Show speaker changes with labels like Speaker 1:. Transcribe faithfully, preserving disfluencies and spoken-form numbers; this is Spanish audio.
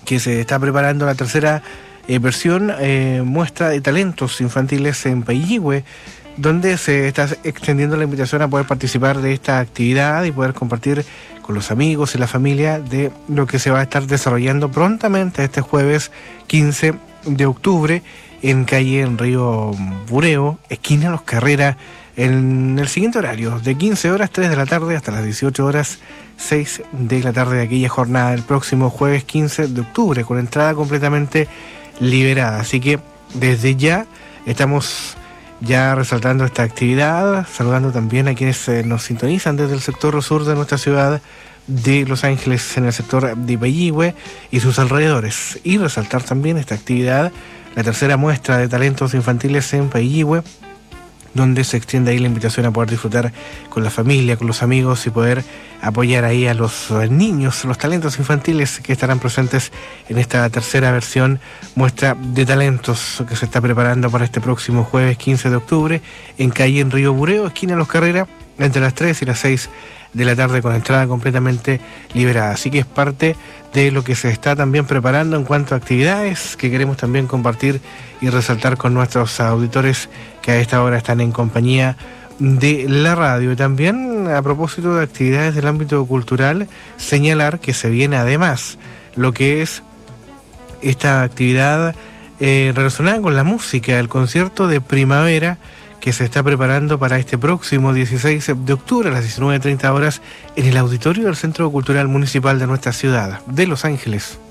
Speaker 1: que se está preparando la tercera eh, versión, eh, muestra de talentos infantiles en Payihue, donde se está extendiendo la invitación a poder participar de esta actividad y poder compartir con los amigos y la familia de lo que se va a estar desarrollando prontamente este jueves quince de octubre en calle en Río Bureo, esquina Los Carreras, en el siguiente horario, de quince horas, tres de la tarde, hasta las dieciocho horas, seis de la tarde de aquella jornada, el próximo jueves quince de octubre, con entrada completamente liberada. Así que desde ya estamos ya resaltando esta actividad, saludando también a quienes eh, nos sintonizan desde el sector sur de nuestra ciudad de Los Ángeles, en el sector de Payihue y sus alrededores, y resaltar también esta actividad, la tercera muestra de talentos infantiles en Payihue, donde se extiende ahí la invitación a poder disfrutar con la familia, con los amigos y poder apoyar ahí a los niños, los talentos infantiles que estarán presentes en esta tercera versión, muestra de talentos que se está preparando para este próximo jueves quince de octubre en calle en Río Bureo, esquina Los Carreras, entre las tres y las seis de la tarde, con entrada completamente liberada. Así que es parte de lo que se está también preparando en cuanto a actividades que queremos también compartir y resaltar con nuestros auditores que a esta hora están en compañía de la radio. Y también, a propósito de actividades del ámbito cultural, señalar que se viene además lo que es esta actividad eh, relacionada con la música, el concierto de primavera que se está preparando para este próximo dieciséis de octubre a las diecinueve treinta horas en el auditorio del Centro Cultural Municipal de nuestra ciudad de Los Ángeles.